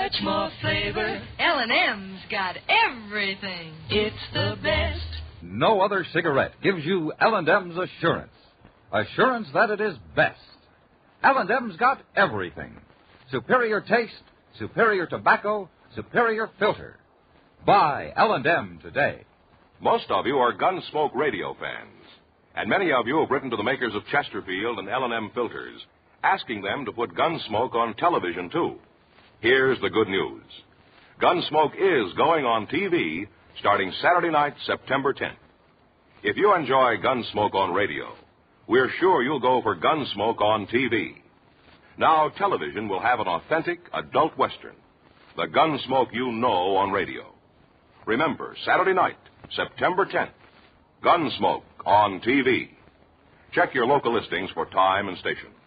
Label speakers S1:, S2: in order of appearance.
S1: much more flavor.
S2: L&M's got everything.
S1: It's the best.
S3: No other cigarette gives you L&M's assurance. Assurance that it is best. L&M's got everything. Superior taste, superior tobacco, superior filter. Buy L&M today.
S4: Most of you are Gunsmoke radio fans, and many of you have written to the makers of Chesterfield and L&M filters, asking them to put Gunsmoke on television, too. Here's the good news. Gunsmoke is going on TV starting Saturday night, September 10th. If you enjoy Gunsmoke on radio, we're sure you'll go for Gunsmoke on TV. Now, television will have an authentic adult Western, the Gunsmoke you know on radio. Remember, Saturday night, September 10th, Gunsmoke on TV. Check your local listings for time and station.